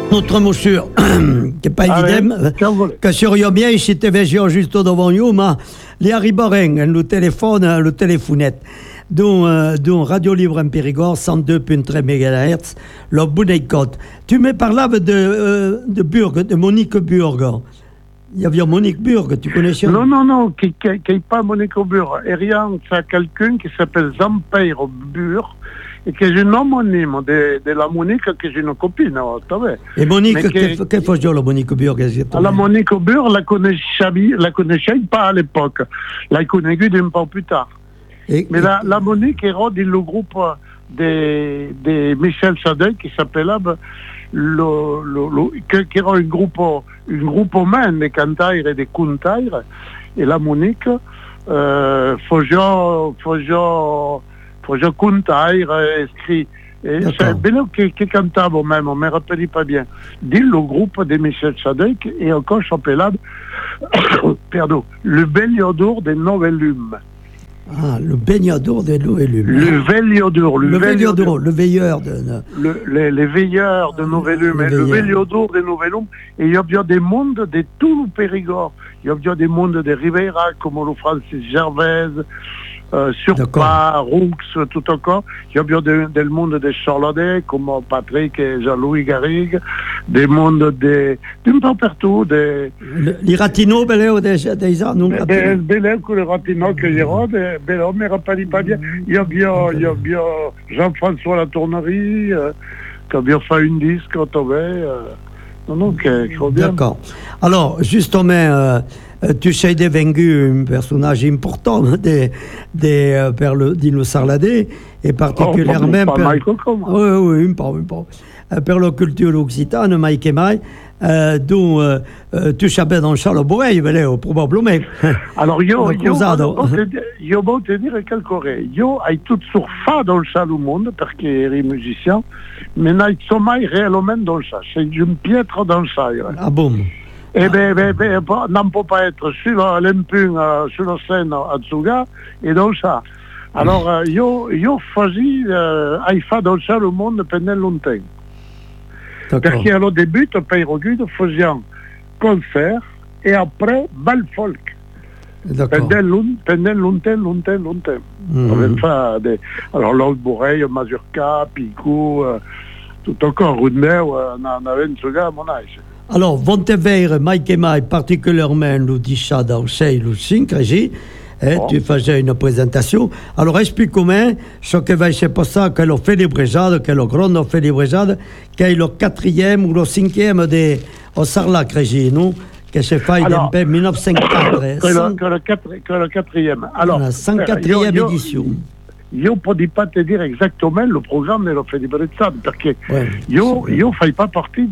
Notre monsieur, che pas idem, che serions bien si te vediamo giusto devant nous, ma li arribarem le téléphonette d'un Radio Libre en Périgord, 102.3 MHz, le Bounecot. Tu me parlais de Burg, de Monique Burg. Il y avait Monique Burg, tu connaissais? Non, qui n'est pas Monique Burg. Erian, c'est quelqu'un qui s'appelle Zampeiro Burg, et qui est un homonyme de la Monique, qui est une copine. Et Monique, qu'est-ce que fait la Monique Burg? La Monique Burg, la connaissais pas à l'époque. La connue un peu plus tard. Mais la Monique est dans le groupe de Michel Sadek, qui s'appelait qui era un groupe humain de cantaires et de contaires, et la Monique faisait contaires, écrit. C'est bello che cantavo même, on ne me rappelle pas bien. Dit le groupe de Michel Sadek, et encore s'appelait pardon, le Belliodor des Novellumes. Ah, le baignador des Novellumes. Le Velliodor. Le veilleur de... Les veilleurs de Novellumes. Le Velliodor des Novellumes. Et il y a bien des mondes de tout le Périgord. Il y a bien des mondes de Rivera, comme le Francis Gervais, Surpas, Roux, tout encore. Il y a bien des mondes de Charlodet, comme Patrick et Jean-Louis Garrigue. Des mondes d'un peu partout. Les Ratino, Belléo, des non Belléo, que les Ratino, que Gérard, Belléo, mais rappelle pas bien. Il y a bien Jean-François Latournerie, qui a bien fait une disque, quand on non, qui bien. D'accord. Alors, justement, tu sais devenu un personnage important per le Dino Sarladé, et particulièrement per la culture occitane, mai che mai, dont tu savais dans Charles Borrell, probablement. Alors, io voglio te dire quelque chose. Io hai tout surfa dans le Charles au monde, perché eri musicien, mais n'hai mai réellement dans le Charles. C'est une piètre dans le Charles. Ah bon? Eh bien, non peut pas être sur l'Empung, sur la scène à Tsuga, et dans ça. Alors, io faisais, hai fait dans ça le monde pendant longtemps. Parce qu'au début, au Pays Rogude, faisions concert, et après, bal folk. Pendant longtemps. Alors, l'autre Bourreil, Mazurka, Picou, tout encore, Rundeu, on avait une Tsuga à mon âge. Alors, vont te veire, Mike et Mike, particulièrement le 10 dans 6 ou 5, tu faisais une présentation. Alors, explique-moi ce que va se passer, que le félibrejade, que le grand félibrejade, que est le 4e ou le 5e de Sarlac, non? Que se fait en 1904. Que le 4e. Alors, la 104e édition. Je ne peux pas te dire exactement le programme de la félibrejade, parce que je ne fais pas partie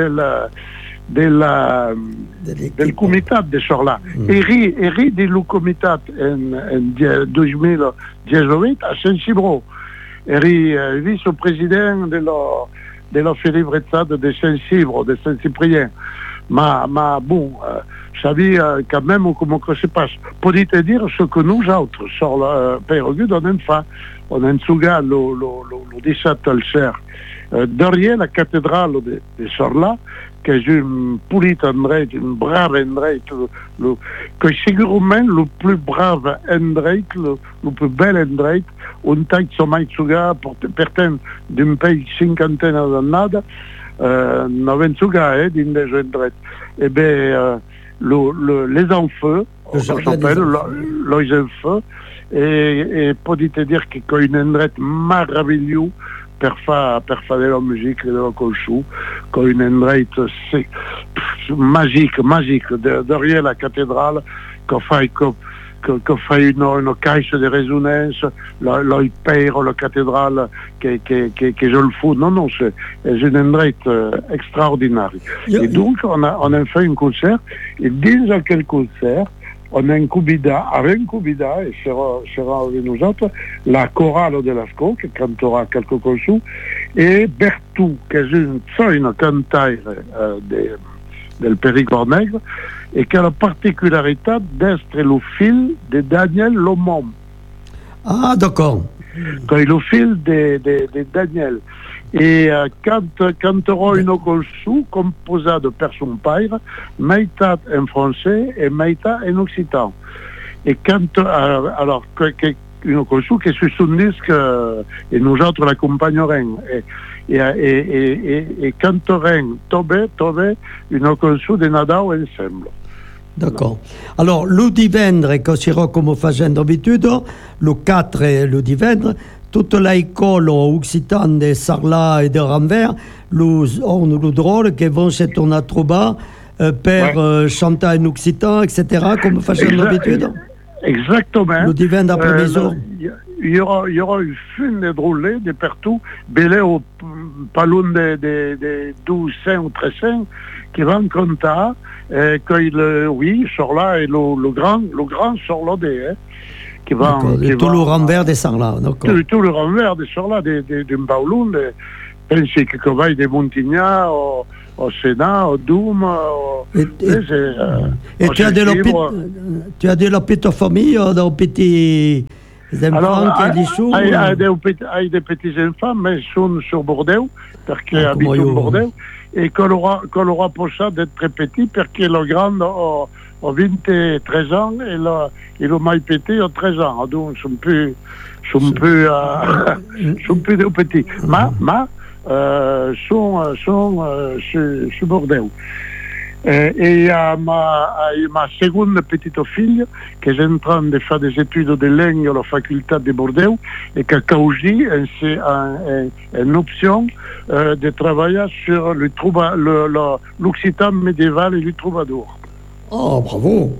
del comitat de Sorla. Eri del comitat en 2018 a Saint-Cibro. Eri vice-président de la félibrejade de Saint-Cibro, de Saint-Cyprien. Ma bon, savais quand même comment que se passe. Pour te dire ce que nous autres, sur le Périgueux, on aime fait. On a un Tsuga le 17 alcer. Derrière la cathédrale de Sorla, qui est une petite endroit, une brave endroit, que sûrement le plus brave endroit, le plus bel endroit, un taille de sommeil Tsuga, pour pertenir d'un pays cinquantaine d'années, n'avait Tsuga, d'une des endroits. Eh bien, les enfants, on s'appelle les enfants, et pour te dire qu'il y a une endroit merveilleuse, per fare la musique de la colchou, con une endroit magique, derrière la cathédrale, qu'on fait une caisse de résonance, l'œil père, la cathédrale, que je le fous. Non, c'est une endroit extraordinaire. Et donc, on a fait un concert, et dans quel concert, on a avec un cubida, et sera avec nous autres, la chorale de Lascaux, qui cantera quelques conçus, et Bertou, qui est une cantaire del Périgord Negre, et qui a la particularité d'être le fil de Daniel Lomont. Ah, d'accord. Quand il est le fil de Daniel. Et quand aura une conçu composée de personnes paires, meitat en français et meitat en occitan. Et quand, alors, une conçu qui se souvenisse que, et nous autres l'accompagnerons. Et quand aurons tobe, une conçu de Nadal ensemble. D'accord. Alors, le divendre, que si come facendo d'habitude, le 4 et le divendre, toute l'école occitane de Sarlat et de Ranvers, ont le drôle qui vont se tourner à Trouba per chanter en occitan, etc., comme facendo d'habitude. Exactement. Le divendre après-midi. Il y aura une fune de drôles de partout, belé au pas loin de 12 ou 13 qui vont compter, oui, sur là, et le grand sur là, qui va... Tout le renvers des Sarlat, d'accord. Tout le renvers des Sarlat, d'un Paulon, pensi que va de Montignac, au Sénat, au Doum, et tu as de la petite famille, dans petits enfants qui ont des petits enfants, mais sont sur Bordeaux, parce qu'ils habitent au Bordeaux, et qu'on aura pour ça d'être très petit, parce que le grand a 23 ans, et le mai petit a 13 ans, donc ils sont plus des petits. Mais, sont sur Bordeaux. Et il y a ma seconde petite fille qui est en train de faire des études de langue à la faculté de Bordeaux et qui a aussi une option de travailler sur l'occitan médiéval et le troubadour. Oh, bravo.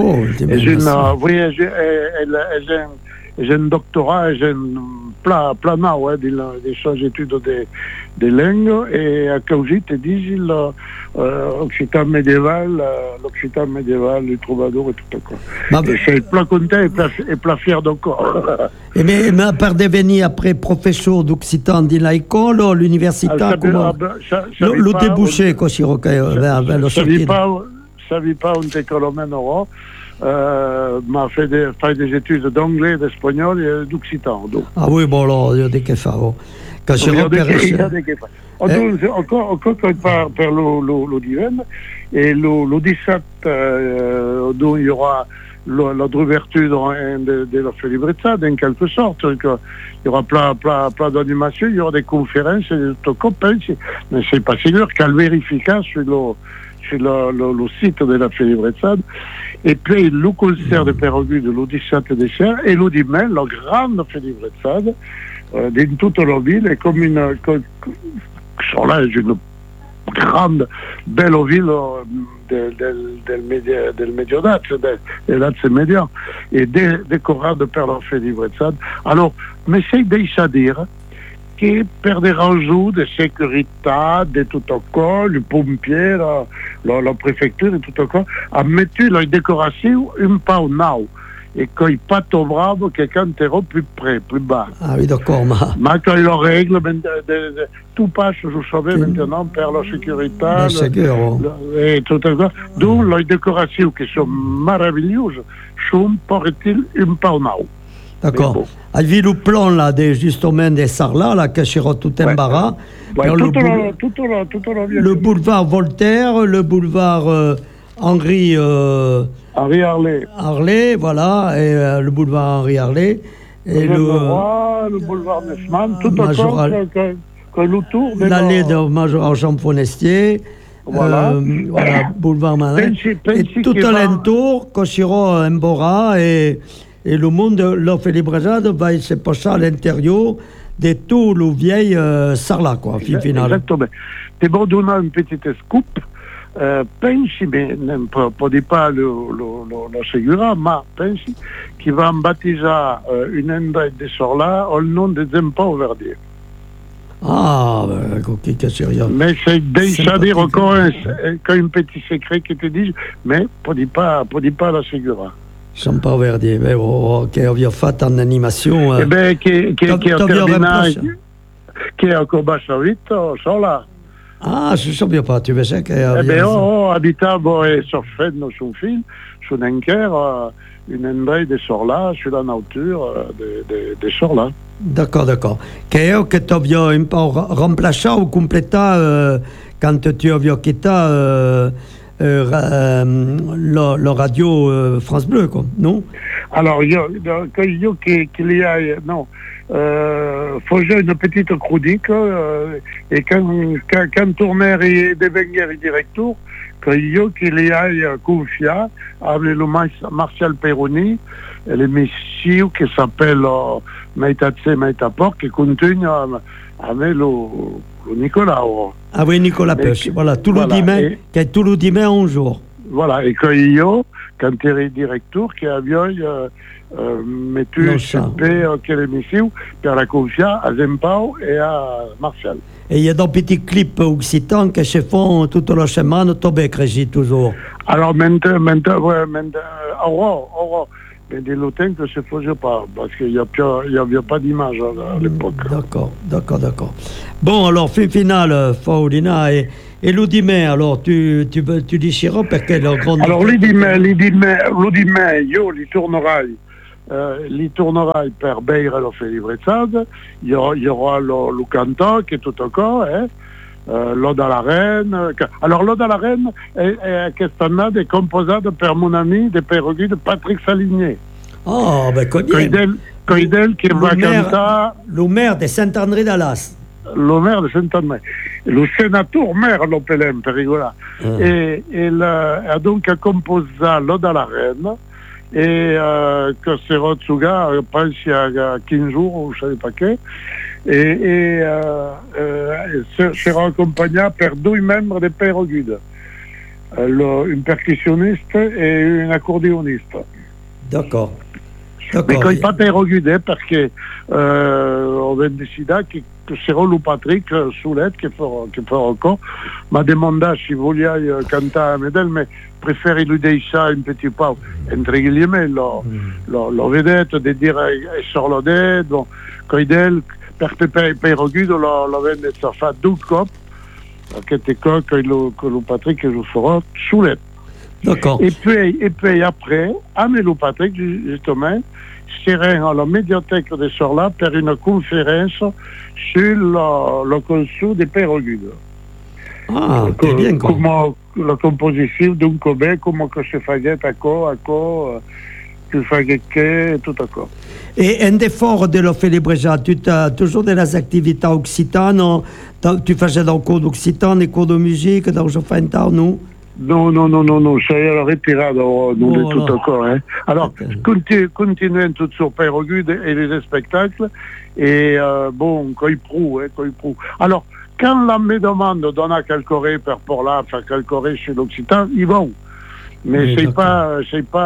J'ai un doctorat, j'ai un plan des choses études de langue et à cause te dis l'occitan médiéval, le troubadour et tout ça. Je suis plein content et plein fier d'encore. Mais à part devenir après professeur d'occitan dans l'école, l'université, le débouché, quand il vers le sortir. Ça ne vit pas un école au m'a fait des études d'anglais, d'espagnol et d'occitan. Ah oui, bon, alors, il y a des que faire. Quand je repère... Encore par le divin, et le 17, dont il y aura l'ouverture de la Félibrezza, en quelque sorte. Il y aura plein d'animations, il y aura des conférences, et des copains, mais c'est pas sûr qu'elle vérifiera sur le site de la Félibrezza. Et puis le concert de Pérogu de l'Odissate des Serres et le dimanche, la grande Félibrezza dans toute la ville, est comme une grande, belle ville del Mediodazio, del Lazio Medio, et décorée per la Félibrezza. Alors, mais c'est déjà dire che per des raisons de sécurité, de tout encore, le pompier, la préfecture et tout encore, a mis la décoration un peu au nao. Et qu'il n'y a pas de bravo que quand tu es plus près, plus bas. Ah oui, d'accord. Mais quand il y a règle, tout passe, je savais maintenant, par la sécurité. Et tout encore. Donc, les décorations qui sont merveilleuses sont, paraît-il, un peu au nao. D'accord. Avez le plan là, justement des Sarlat, là, qui sera tout un barras. Le boulevard Voltaire, le boulevard Henri Harlay, voilà, et le boulevard Henri Harlay. Et le boulevard Nesman, tout encore que l'autour. L'allée de Major Jean Forestier. Voilà, boulevard Marin. Et tout alentour, quand il y aura un Bora et le monde de la Félibrezza va se passer à l'intérieur de tout le vieil Sarlat, quoi, final. Exactement. C'est bon donner une petite scoop. Pensi, mais pas la Segura, mais pensi qu'il va baptiser une endroit de Sarlat au nom de Zempo Verdier. Ah, ok, c'est sérieux. Mais c'est déjà dire encore un petit secret qui te dit, mais pas la Segura. Champa Verdier, che abbiamo fatto in animazione. Che è encore Bassavito, Sola. Ah, je ne savais pas, tu sais que... Eh bien, abitavo e soffrendo su un film, su un une endroit de Sorla, sur la nature de Sorla. D'accord. Que tu as un peu remplacé ou complété quand tu as quitté la radio France Bleu, quoi, non? Alors, io che li hai, no, faisais une petite chronique et quand tournait devenir directeur, que io che li hai confié avec le Martial Peroni, l'émission qui s'appelle Meitazze Meitaport, qui continue avec le Nicolas. Ah oui, Nicolas Pêche, voilà, tout le dimanche un jour. Voilà, et que io, quand eri directeur, che aveai messo sempre che l'émission per la confia a Zempao et à Martial. Et il y a des petits clips occitans qui se font toute la semaine, Tobé Crécy toujours. Alors maintenant, mais des lutins que se faisait pas, parce qu'il n'y avait pas d'image à l'époque. D'accord. Bon, alors, fin finale, Faulina, et le dimanche, alors, tu diceras perché la grande... Alors, le dimanche, io li tournerai per beire la felibrezza, il y aura le canto, qui est tout encore, l'Ode à la Reine. Alors, l'Ode à la Reine est quest'année est composée per mon ami de Perregui de Patrick Saligné. Oh, ben, Coidel qui va cantar... Le maire de Saint-André-d'Alas. Le maire de Saint-André. Le sénateur maire l'Opelem, per rigola. Et il a donc composé l'Ode à la Reine. Et que sera Tsuga, je pense il y a 15 jours, je ne sais pas quoi, et sera accompagné par deux membres de Perregude, une percussionniste et une accordéoniste. D'accord. Mais quand il n'y a pas Perregude, parce que on va décider que sera le Patrick Soulette qui fera encore, m'a demandé si vous vouliez canter à Medel, mais préfère lui dire ça un petit peu, entre guillemets, la vedette, de dire sur la dette, bon, quand il est, per Perregude, la vedette, ça fait 12 copes, qui était que le Patrick je ferai Soulette. D'accord. Et puis après, Amélie Patrick, justement, serait à la médiathèque de Sorla pour une conférence sur le conçu des Perregudes. Ah, c'est bien, quoi. Comment la composition d'un cobé, comment que se faisait à quoi, que faisait que, tout à quoi. Et un des forts de la Félibreza, tu as toujours des activités occitanes, tu faisais dans le cours d'occitan, des cours de musique, dans le Jofantar, non? Non, ça y est retiré, non, tout encore. Hein. Alors, continuons tout sur Perregude et les spectacles, et bon, quand il prouve. Alors, quand la me demande de donner quelques oreilles pour là, faire quelques oreilles chez l'Occitan, ils vont. Mais c'est pas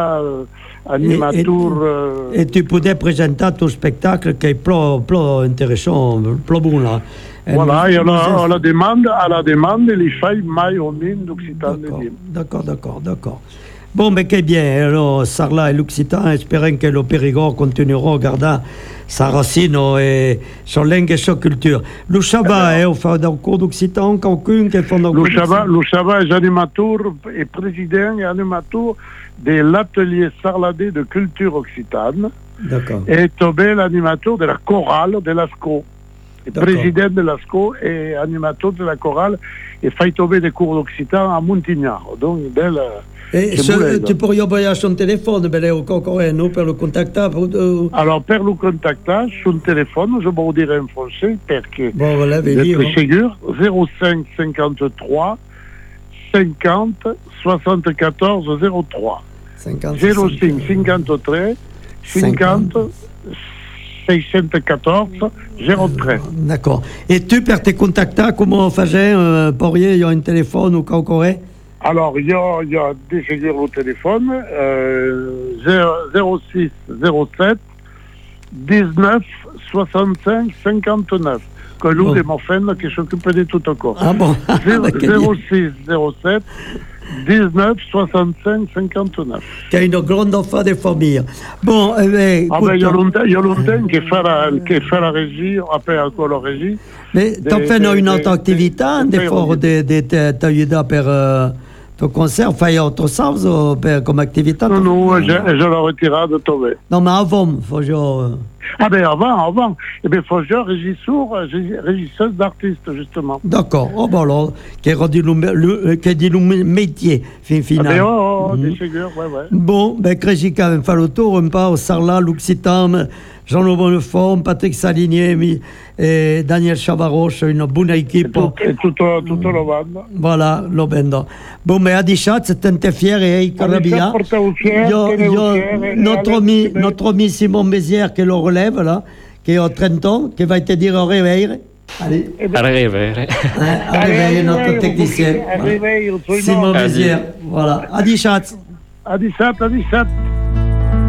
animateur. Et tu pouvais présenter ton spectacle qui est plus intéressant, plus bon là. Voilà, et à la demande, les failles maille au mine d'Occitan. D'accord. Bon, mais qu'est bien, alors, Sarla et l'Occitan, espérons que le Périgord continuera à garder sa racine et son langue et sa culture. Le Chabat, on fait dans le cours d'Occitan, quelqu'un qui fait dans le cours Le Chabat est animateur et président et animateur de l'atelier sarladé de culture occitane. D'accord. Et Tobé, l'animateur de la chorale de l'ASCO. Président de l'ASCO et animateur de la chorale et fait tomber des cours d'occitan à Montignard. Donc, tu pourrais envoyer son téléphone, non, pour le contacter. Alors, pour le contacter, son téléphone, je vais vous dire en français, parce que c'est sûr, 05 53 50 74 03. 05 53 50 614 03. D'accord. Et tu, per te contacter, comment on faisait il y a un téléphone ou quoi? Alors, il y a des figures au téléphone, 06 07 19 65 59. Que l'un de mon frère qui s'occupe de tout encore. Ah bon? 06 07 19 65 59. Qui a une grande offre de famille. Bon, écoute, il y a longtemps qu'il fait la régie, après encore la régie. Mais tu as fait une autre activité, d'effort d'aider per ton concert, enfin, autre chose comme activité? Non, je l'ai retiré de tomber. Non, mais avant, faut genre... Ah ben avant. Eh bien, faut genre régisseuse d'artistes, justement. D'accord. Oh, ben alors, qui dit le métier, final. Ah ben, des figures, ouais. Bon, ben, Crégy, quand même, fait le tour, un peu, Sarlat, L'Occitan, Jean-Loup Bonnefond, Patrick Saligné et Daniel Chavaroche, une bonne équipe. Et toute la bande. Voilà, la bande. Bon, mais Adichat, c'était fier et Carabia. Notre ami Simon Bézière qui le relève, là, qui est à 30 ans, qui va te dire au réveil. Allez. À réveil. À réveil, notre technicien. Simon Bézière. Voilà. Adichat. Adichat.